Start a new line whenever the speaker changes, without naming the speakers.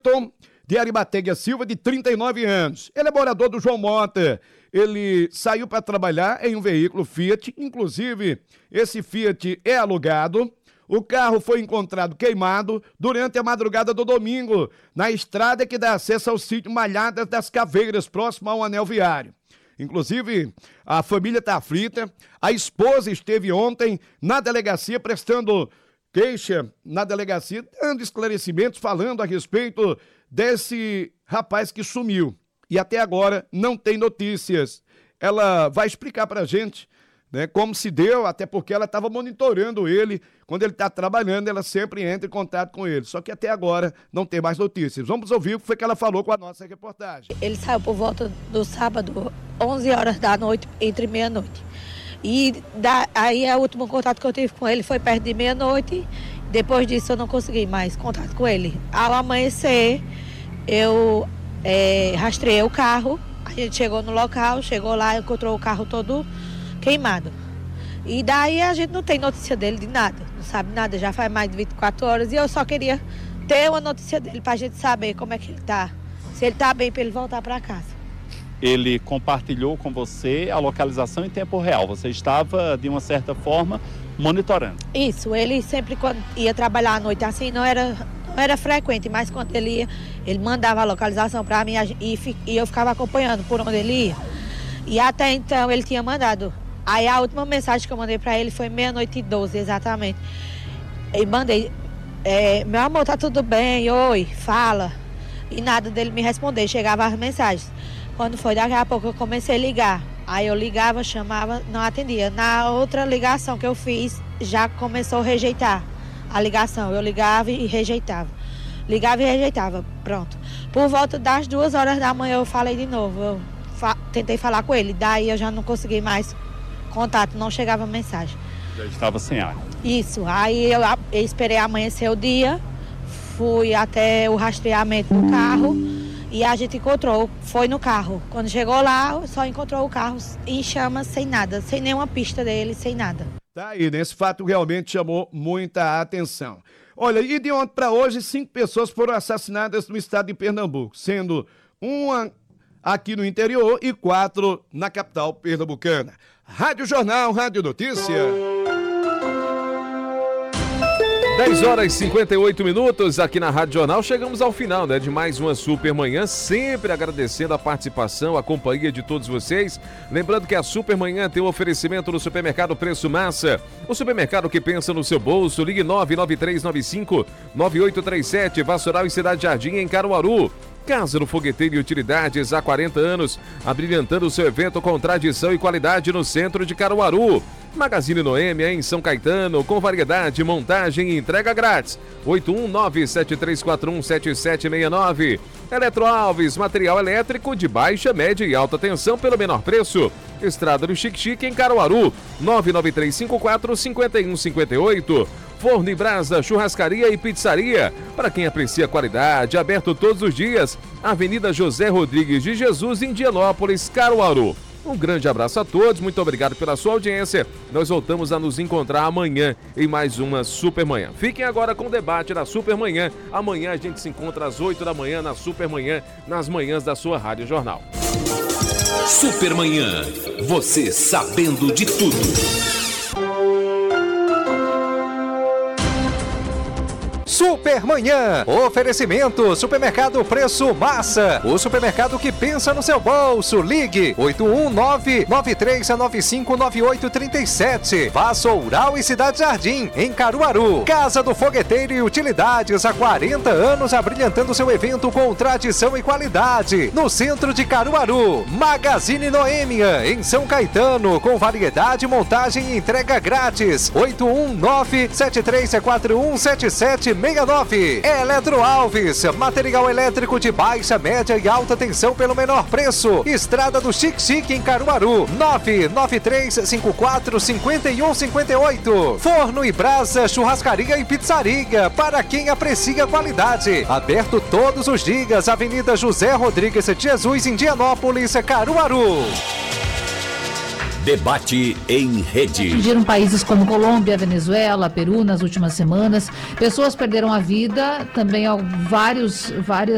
Tom de Arimateia Silva, de 39 anos. Ele é morador do João Mota. Ele saiu para trabalhar em um veículo Fiat, inclusive esse Fiat é alugado. O carro foi encontrado queimado durante a madrugada do domingo, na estrada que dá acesso ao sítio Malhadas das Caveiras, próximo ao anel viário. Inclusive, a família está aflita. A esposa esteve ontem na delegacia prestando queixa, dando esclarecimentos, falando a respeito desse rapaz que sumiu. E até agora não tem notícias. Ela vai explicar pra gente, né, como se deu, até porque ela estava monitorando ele. Quando ele está trabalhando, ela sempre entra em contato com ele. Só que até agora não tem mais notícias. Vamos ouvir o que foi que ela falou com a nossa reportagem.
Ele saiu por volta do sábado, 11 horas da noite, entre meia-noite. E aí o último contato que eu tive com ele foi perto de meia-noite. Depois disso eu não consegui mais contato com ele. Ao amanhecer, eu rastreei o carro. A gente chegou no local, chegou lá, encontrou o carro todo queimado. E daí a gente não tem notícia dele de nada, não sabe nada, já faz mais de 24 horas. E eu só queria ter uma notícia dele pra gente saber como é que ele tá. Se ele tá bem, pra ele voltar pra casa.
Ele compartilhou com você a localização em tempo real. Você estava, de uma certa forma, monitorando.
Isso, ele sempre quando ia trabalhar à noite assim, não era frequente, mas quando ele ia, ele mandava a localização para mim e eu ficava acompanhando por onde ele ia. E até então ele tinha mandado. Aí a última mensagem que eu mandei para ele foi 00:12 exatamente. E mandei, meu amor, tá tudo bem? Oi, fala. E nada dele me responder, chegava as mensagens. Quando foi daqui a pouco eu comecei a ligar. Aí eu ligava, chamava, não atendia. Na outra ligação que eu fiz, já começou a rejeitar a ligação. Eu ligava e rejeitava. Ligava e rejeitava, pronto. Por volta das 2 horas da manhã eu falei de novo. Eu tentei falar com ele, daí eu já não consegui mais contato, não chegava mensagem.
Já estava sem ar.
Isso, aí eu esperei amanhecer o dia, fui até o rastreamento do carro. E a gente encontrou, foi no carro. Quando chegou lá, só encontrou o carro em chamas, sem nada, sem nenhuma pista dele, sem nada.
Tá aí, nesse fato realmente chamou muita atenção. Olha, e de ontem para hoje, 5 pessoas foram assassinadas no estado de Pernambuco, sendo uma aqui no interior e 4 na capital pernambucana. Rádio Jornal, Rádio Notícia.
10 horas e 58 minutos aqui na Rádio Jornal. Chegamos ao final, de mais uma Super Manhã, sempre agradecendo a participação, a companhia de todos vocês. Lembrando que a Super Manhã tem um oferecimento no Supermercado Preço Massa, o supermercado que pensa no seu bolso. Ligue 99395-9837, Vassoural e Cidade Jardim, em Caruaru. Casa do Fogueteiro e Utilidades, há 40 anos, abrilhantando o seu evento com tradição e qualidade no centro de Caruaru. Magazine Noêmia, em São Caetano, com variedade, montagem e entrega grátis. 819-7341-7769. Eletroalves, material elétrico de baixa, média e alta tensão pelo menor preço. Estrada do Xique-Xique, em Caruaru. 99354-5158. Forno e Brasa, churrascaria e pizzaria. Para quem aprecia qualidade, aberto todos os dias. Avenida José Rodrigues de Jesus, Indianópolis, Caruaru. Um grande abraço a todos, muito obrigado pela sua audiência. Nós voltamos a nos encontrar amanhã em mais uma Super Manhã. Fiquem agora com o debate da Super Manhã. Amanhã a gente se encontra às 8 da manhã na Super Manhã, nas manhãs da sua Rádio Jornal.
Super Manhã, você sabendo de tudo.
Super Manhã, oferecimento Supermercado Preço Massa, o supermercado que pensa no seu bolso. Ligue 819-9395-9837. Vassoural e Cidade Jardim, em Caruaru. Casa do Fogueteiro e Utilidades, há 40 anos abrilhantando seu evento com tradição e qualidade, no centro de Caruaru. Magazine Noêmia, em São Caetano, com variedade, montagem e entrega grátis. 819-7341-7769. Eletroalves, material elétrico de baixa, média e alta tensão pelo menor preço. Estrada do Xique-Xique, em Caruaru. 99354-5158. Forno e Brasa, churrascaria e pizzaria, para quem aprecia qualidade. Aberto todos os dias. Avenida José Rodrigues de Jesus, Indianópolis, Caruaru.
Debate em rede.
Atingiram países como Colômbia, Venezuela, Peru nas últimas semanas. Pessoas perderam a vida, também várias